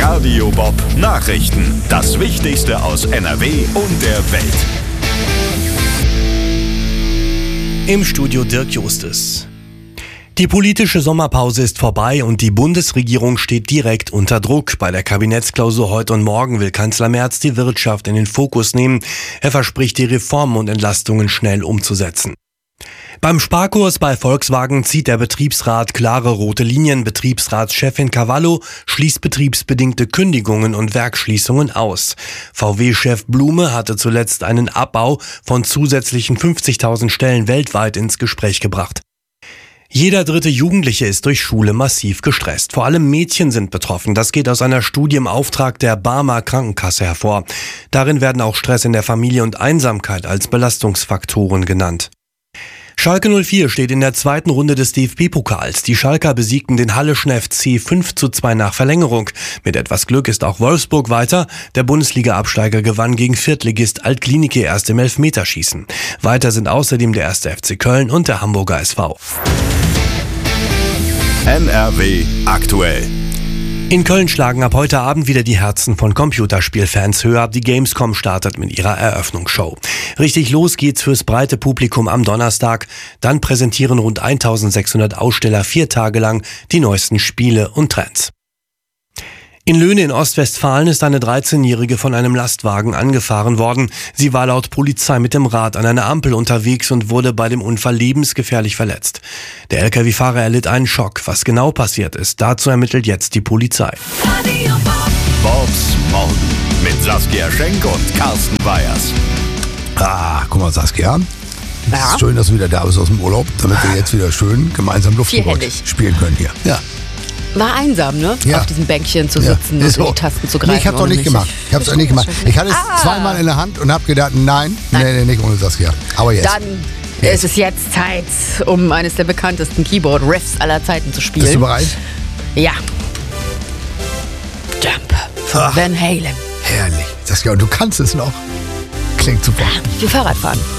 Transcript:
Radio Bob Nachrichten. Das Wichtigste aus NRW und der Welt. Im Studio Dirk Justus. Die politische Sommerpause ist vorbei und die Bundesregierung steht direkt unter Druck. Bei der Kabinettsklausur heute und morgen will Kanzler Merz die Wirtschaft in den Fokus nehmen. Er verspricht, die Reformen und Entlastungen schnell umzusetzen. Beim Sparkurs bei Volkswagen zieht der Betriebsrat klare rote Linien. Betriebsratschefin Cavallo schließt betriebsbedingte Kündigungen und Werksschließungen aus. VW-Chef Blume hatte zuletzt einen Abbau von zusätzlichen 50.000 Stellen weltweit ins Gespräch gebracht. Jeder dritte Jugendliche ist durch Schule massiv gestresst. Vor allem Mädchen sind betroffen. Das geht aus einer Studie im Auftrag der Barmer Krankenkasse hervor. Darin werden auch Stress in der Familie und Einsamkeit als Belastungsfaktoren genannt. Schalke 04 steht in der zweiten Runde des DFB-Pokals. Die Schalker besiegten den Halleschen FC 5:2 nach Verlängerung. Mit etwas Glück ist auch Wolfsburg weiter. Der Bundesliga-Absteiger gewann gegen Viertligist Altklinike erst im Elfmeterschießen. Weiter sind außerdem der 1. FC Köln und der Hamburger SV. NRW aktuell. In Köln schlagen ab heute Abend wieder die Herzen von Computerspielfans höher. Die Gamescom startet mit ihrer Eröffnungsshow. Richtig los geht's fürs breite Publikum am Donnerstag. Dann präsentieren rund 1600 Aussteller 4 Tage lang die neuesten Spiele und Trends. In Löhne in Ostwestfalen ist eine 13-Jährige von einem Lastwagen angefahren worden. Sie war laut Polizei mit dem Rad an einer Ampel unterwegs und wurde bei dem Unfall lebensgefährlich verletzt. Der Lkw-Fahrer erlitt einen Schock. Was genau passiert ist, dazu ermittelt jetzt die Polizei. Bobs Morgen mit Saskia Schenk und Carsten Weyers. Guck mal, Saskia. Es ist schön, dass du wieder da bist aus dem Urlaub, damit wir jetzt wieder schön gemeinsam Luftsport spielen können hier. Ja. War einsam, ne? Ja. Auf diesem Bänkchen zu sitzen und so die Tasten zu greifen. Nee, ich hab's doch nicht gemacht. Ich hab's nicht gemacht. Ich hatte es zweimal in der Hand und hab gedacht, nein, nicht ohne Saskia. Aber jetzt. Dann ist es jetzt Zeit, um eines der bekanntesten Keyboard-Riffs aller Zeiten zu spielen. Bist du bereit? Ja. Jump von Van Halen. Herrlich. Saskia, und du kannst es noch. Klingt super. Ich will Fahrrad fahren.